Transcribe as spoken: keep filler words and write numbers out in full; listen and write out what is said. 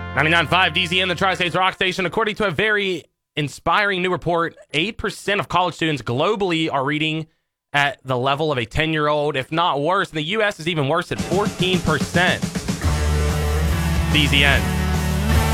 ninety-nine point five D Z N, the Tri-States Rock Station. According to a very inspiring new report, eight percent of college students globally are reading at the level of a ten-year-old, if not worse. In the U S is even worse at fourteen percent. D Z N.